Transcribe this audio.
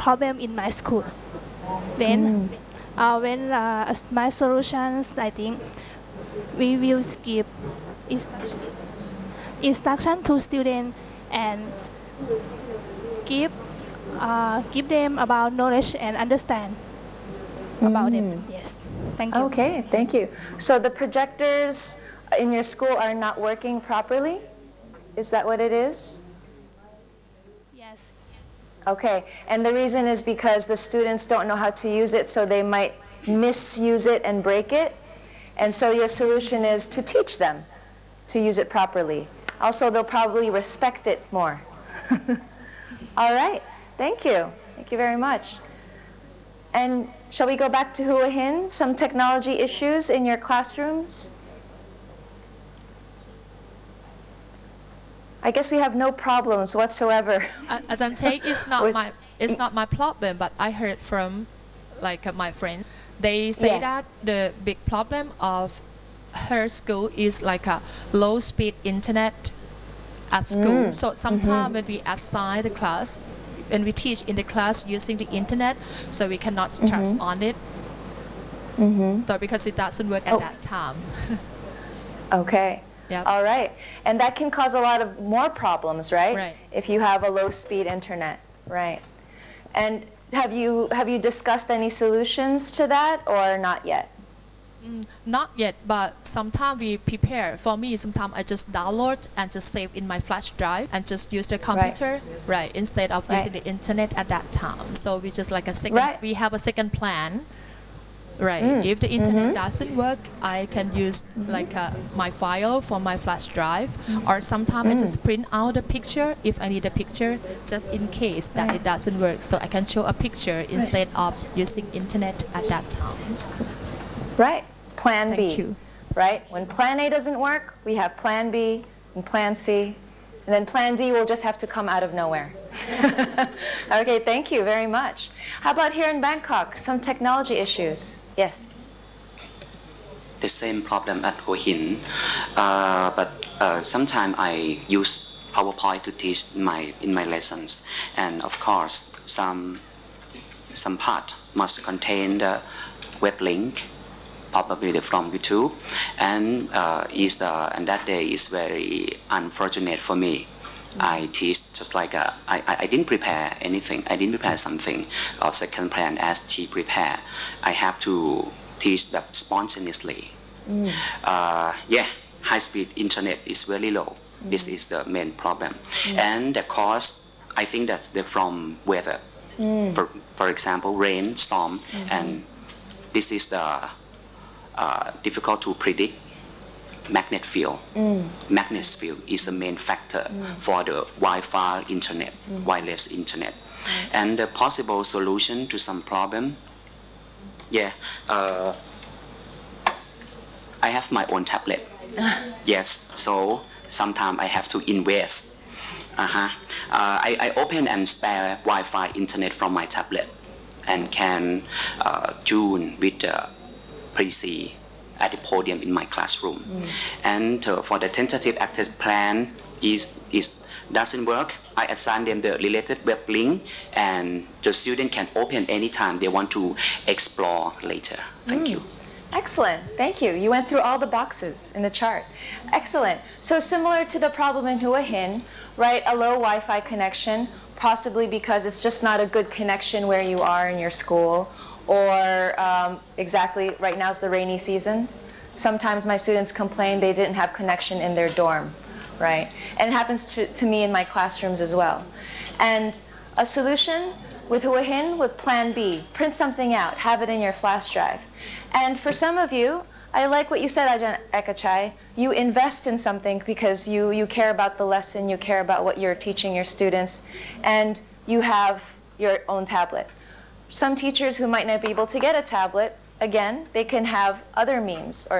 problem in my school. Then, my solutions, I think we will give instruction to students and give give them about knowledge and understand about them. Yes, thank you. Okay, thank you. So the projectors in your school are not working properly? Is that what it is? Yes. Okay, and the reason is because the students don't know how to use it, so they might misuse it and break it. And so your solution is to teach them to use it properly. Also, they'll probably respect it more. All right, thank you. Thank you very much. And shall we go back to Hua Hin? Some technology issues in your classrooms? I guess we have no problems whatsoever. Azante, it's not my problem, but I heard from my friend. They say that the big problem of her school is like a low speed internet at school. So sometimes when we assign the class, when we teach in the class using the internet, so we cannot stress on it. So because it doesn't work at that time. Okay. Yep. All right. And that can cause a lot of more problems, right? Right. If you have a low-speed internet, right? And have you discussed any solutions to that or not yet? Not yet, but sometimes we prepare. For me, sometimes I just download and just save in my flash drive and just use the computer, right, instead of using the internet at that time. So we just like a second, we have a second plan. Right. If the internet doesn't work, I can use my file from my flash drive, or sometimes I just print out a picture if I need a picture, just in case that it doesn't work. So I can show a picture instead of using internet at that time. Right. Plan B. Thank you. Right. When Plan A doesn't work, we have Plan B and Plan C, and then Plan D will just have to come out of nowhere. Okay. Thank you very much. How about here in Bangkok? Some technology issues. Yes. The same problem at Hua Hin, but sometimes I use PowerPoint to teach in my lessons, and of course some part must contain the web link, probably from YouTube, and that day is very unfortunate for me. I teach just like I didn't prepare anything. I didn't prepare something of second plan as she prepared. I have to teach that spontaneously. High-speed internet is very low. This is the main problem, and the cause I think that's from weather. For example, rain, storm, and this is the difficult to predict. Magnet field. Magnet field is the main factor for the Wi-Fi internet, wireless internet. And the possible solution to some problem, I have my own tablet. Yes, so sometimes I have to invest. I open and spare Wi-Fi internet from my tablet and can tune with the PC at the podium in my classroom. And for the tentative action plan doesn't work, I assign them the related web link, and the student can open anytime they want to explore later. Thank you. Excellent. Thank you. You went through all the boxes in the chart. Excellent. So similar to the problem in Hua Hin, right? A low Wi-Fi connection, possibly because it's just not a good connection where you are in your school, or exactly right now is the rainy season. Sometimes my students complain they didn't have connection in their dorm, right? And it happens to me in my classrooms as well. And a solution with Hua Hin, with Plan B, print something out, have it in your flash drive. And for some of you, I like what you said, Ajahn Ekachai. You invest in something because you care about the lesson, you care about what you're teaching your students, and you have your own tablet. Some teachers who might not be able to get a tablet, again, they can have other means, or